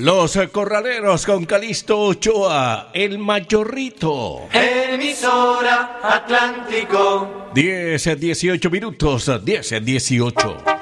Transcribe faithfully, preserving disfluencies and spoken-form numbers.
Los Corraleros con Calixto Ochoa, El Mayorrito. Emisora Atlántico. diez, dieciocho minutos, diez, dieciocho.